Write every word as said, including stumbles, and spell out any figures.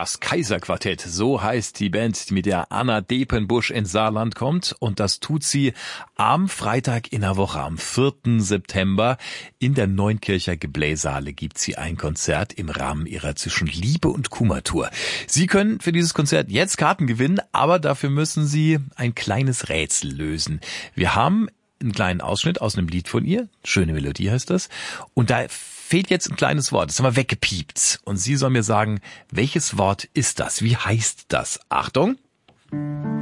Das Kaiserquartett, so heißt die Band, die mit der Anna Depenbusch ins Saarland kommt. Und das tut sie am Freitag in der Woche, am vierten September. In der Neunkircher Gebläshalle gibt sie ein Konzert im Rahmen ihrer Zwischen Liebe und Kummer-Tour. Sie können für dieses Konzert jetzt Karten gewinnen, aber dafür müssen Sie ein kleines Rätsel lösen. Wir haben einen kleinen Ausschnitt aus einem Lied von ihr. Schöne Melodie heißt das. Und da fehlt jetzt ein kleines Wort. Das haben wir weggepiept. Und Sie sollen mir sagen, welches Wort ist das? Wie heißt das? Achtung!